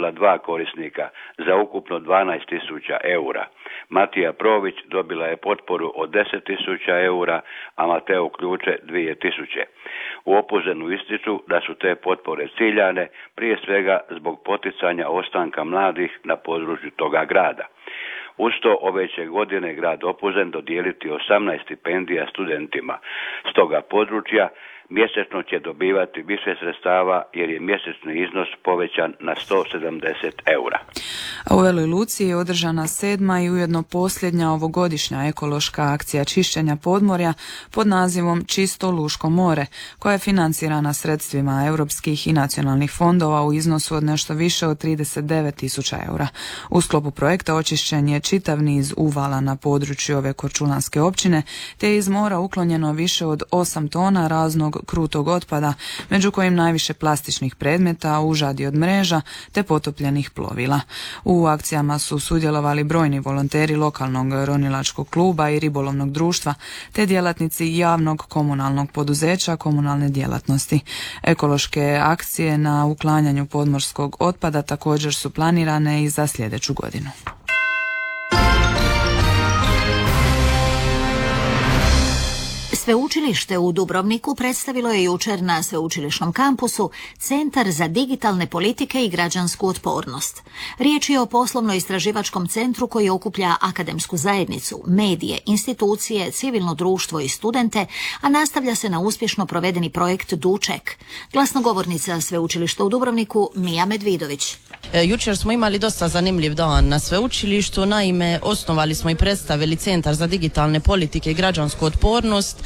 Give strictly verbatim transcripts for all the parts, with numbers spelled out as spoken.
prijavila dva korisnika za ukupno dvanaest tisuća eura. Matija Prović dobila je potporu od deset tisuća eura, a Mateo Ključe dvije tisuće. U Opuzenu ističu da su te potpore ciljane, prije svega zbog poticanja ostanka mladih na području toga grada. Uz to ove će godine grad Opuzen dodijeliti osamnaest stipendija studentima s toga područja. Mjesečno će dobivati više sredstava jer je mjesečni iznos povećan na sto sedamdeset eura. A u Veloj Luci je održana sedma i ujedno posljednja ovogodišnja ekološka akcija čišćenja podmorja pod nazivom Čisto Luško more, koja je financirana sredstvima europskih i nacionalnih fondova u iznosu od nešto više od trideset devet tisuća eura. U sklopu projekta očišćen je čitav niz uvala na području ove korčulanske općine, te je iz mora uklonjeno više od osam tona raznog krutog otpada, među kojim najviše plastičnih predmeta, užadi od mreža te potopljenih plovila. U akcijama su sudjelovali brojni volonteri lokalnog ronilačkog kluba i ribolovnog društva, te djelatnici javnog komunalnog poduzeća komunalne djelatnosti. Ekološke akcije na uklanjanju podmorskog otpada također su planirane i za sljedeću godinu. Sveučilište u Dubrovniku predstavilo je jučer na sveučilišnom kampusu Centar za digitalne politike i građansku otpornost. Riječ je o poslovno-istraživačkom centru koji okuplja akademsku zajednicu, medije, institucije, civilno društvo i studente, a nastavlja se na uspješno provedeni projekt Duček. Glasnogovornica sveučilišta u Dubrovniku Mija Medvidović. E, jučer smo imali dosta zanimljiv dan na sveučilištu, naime osnovali smo i predstavili Centar za digitalne politike i građansku otpornost.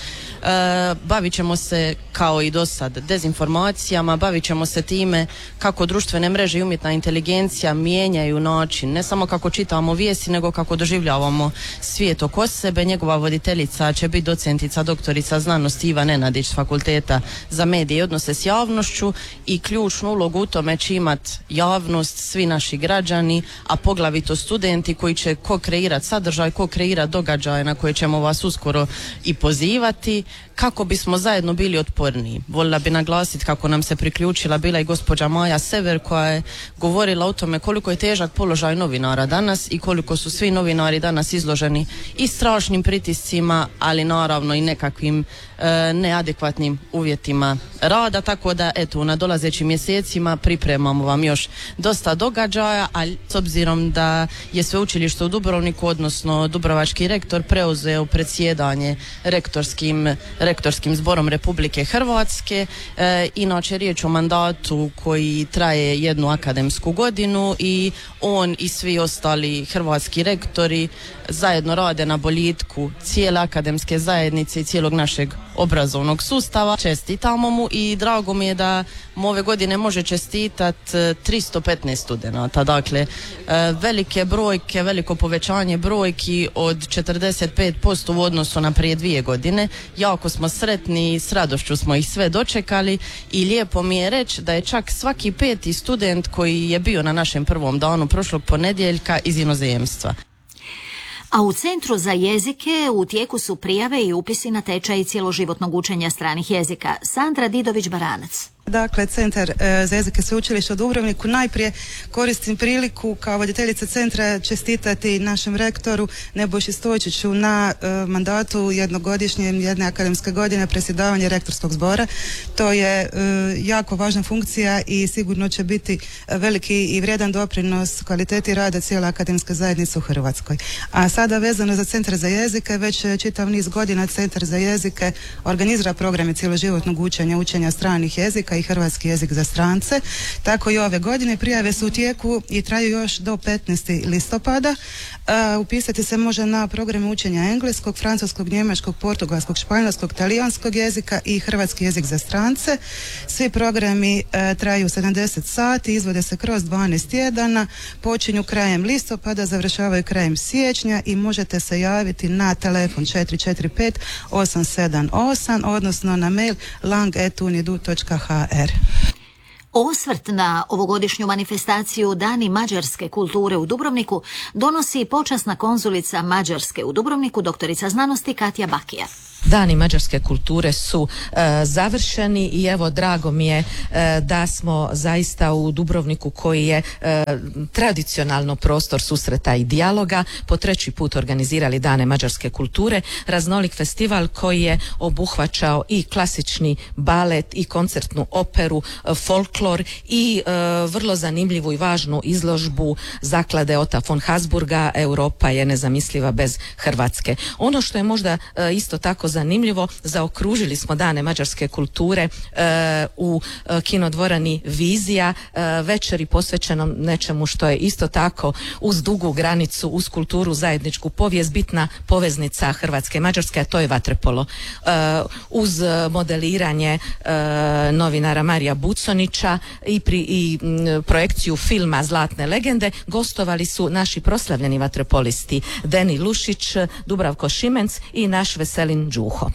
E, bavit ćemo se kao i do sad dezinformacijama, bavit ćemo se time kako društvene mreže i umjetna inteligencija mijenjaju način, ne samo kako čitamo vijesti, nego kako doživljavamo svijet oko sebe. Njegova voditeljica će biti docentica doktorica znanosti Iva Nenadić s Fakulteta za medije i odnose s javnošću i ključnu ulogu u tome će imati javnost, svi naši građani, a poglavito studenti koji će ko kreirati sadržaj, ko kreirati događaje na koje ćemo vas uskoro i pozivati, kako bismo zajedno bili otporniji. Voljela bi naglasiti kako nam se priključila bila i gospođa Maja Sever, koja je govorila o tome koliko je težak položaj novinara danas i koliko su svi novinari danas izloženi i strašnim pritiscima, ali naravno i nekakvim e, neadekvatnim uvjetima rada, tako da eto, na dolazećim mjesecima pripremamo vam još dosta događaja, a s obzirom da je sveučilište u Dubrovniku, odnosno dubrovački rektor, preuzeo predsjedanje rektorskim, rektorskim zborom Republike Hrvatske. E, inače riječ o mandatu koji traje jednu akademsku godinu i on i svi ostali hrvatski rektori zajedno rade na boljitku cijele akademske zajednice i cijelog našeg obrazovnog sustava. Čestitamo mu i drago mi je da mu ove godine može čestitati tristo petnaest studenata. Dakle, velike brojke, veliko povećanje brojki od četrdeset pet posto u odnosu na prije dvije godine. Jako smo sretni i s radošću smo ih sve dočekali i lijepo mi je reći da je čak svaki peti student koji je bio na našem prvom danu prošlog ponedjeljka iz inozemstva. A u Centru za jezike u tijeku su prijave i upisi na tečaj cjeloživotnog učenja stranih jezika. Sandra Didović-Baranac. Dakle, Centar e, za jezike sveučilišta u Dubrovniku. Najprije koristim priliku kao voditeljica centra čestitati našem rektoru Nebojši Stojčiću na e, mandatu jednogodišnjem jedne akademske godine predsjedavanja rektorskog zbora. To je e, jako važna funkcija i sigurno će biti veliki i vrijedan doprinos kvaliteti rada cijele akademske zajednice u Hrvatskoj. A sada vezano za Centar za jezike, već čitav niz godina Centar za jezike organizira programe cjeloživotnog učenja, učenja stranih jezika i hrvatski jezik za strance. Tako i ove godine prijave su u tijeku i traju još do petnaestog listopada. Uh, upisati se može na programe učenja engleskog, francuskog, njemačkog, portugalskog, španjolskog, talijanskog jezika i hrvatski jezik za strance. Svi programi uh, traju sedamdeset sati, izvode se kroz dvanaest tjedana, počinju krajem listopada, završavaju krajem siječnja i možete se javiti na telefon četiri četiri pet osam sedam osam, odnosno na mail lang at unidu točka h r. Osvrt na ovogodišnju manifestaciju Dani mađarske kulture u Dubrovniku donosi počasna konzulica Mađarske u Dubrovniku, doktorica znanosti Katja Bakija. Dani mađarske kulture su e, završeni i evo drago mi je e, da smo zaista u Dubrovniku, koji je e, tradicionalno prostor susreta i dijaloga, po treći put organizirali Dane mađarske kulture, raznolik festival koji je obuhvaćao i klasični balet i koncertnu operu, e, folklor i e, vrlo zanimljivu i važnu izložbu zaklade Ota von Habsburga Europa je nezamisliva bez Hrvatske. Ono što je možda e, isto tako zanimljivo, zaokružili smo Dane mađarske kulture e, u e, kinodvorani Vizija, e, večeri posvećenom nečemu što je isto tako uz dugu granicu, uz kulturu, zajedničku povijest, bitna poveznica Hrvatske i Mađarske, a to je vaterpolo. E, uz modeliranje e, novinara Marija Buconića i, pri, i m, projekciju filma Zlatne legende gostovali su naši proslavljeni vaterpolisti Deni Lušić, Dubravko Šimenc i naš Veselin Đuho.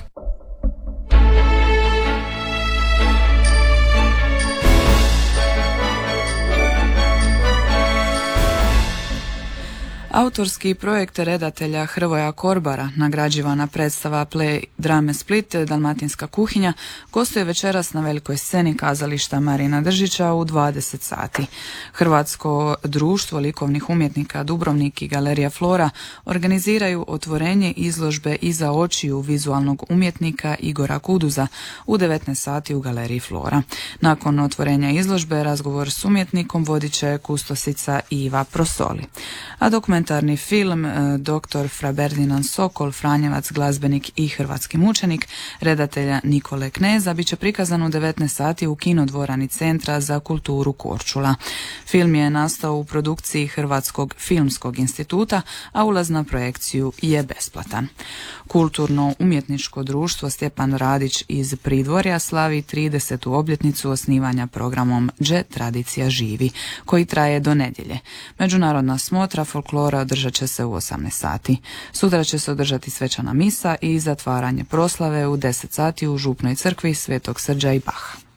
Autorski projekt redatelja Hrvoja Korbara, nagrađivana predstava Play drame Split, Dalmatinska kuhinja, gostuje večeras na velikoj sceni kazališta Marina Držića u dvadeset sati. Hrvatsko društvo likovnih umjetnika Dubrovnik i Galerija Flora organiziraju otvorenje izložbe Iza očiju vizualnog umjetnika Igora Kuduza u devetnaest sati u Galeriji Flora. Nakon otvorenja izložbe razgovor s umjetnikom vodit će kustosica Iva Prosoli. A dokument Dokumentarni film doktor Fra Ferdinand Sokol, Franjevac, glazbenik i hrvatski mučenik redatelja Nikole Kneza bit će prikazan u devetnaest sati u kinodvorani Centra za kulturu Korčula. Film je nastao u produkciji Hrvatskog filmskog instituta, a ulaz na projekciju je besplatan. Kulturno-umjetničko društvo Stjepan Radić iz Pridvorja slavi tridesetu obljetnicu osnivanja programom Dže tradicija živi, koji traje do nedjelje. Međunarodna smotra folklora održat će se u osamnaest sati. Sutra će se održati svečana misa i zatvaranje proslave u deset sati u župnoj crkvi Svetog Srđa i Baha.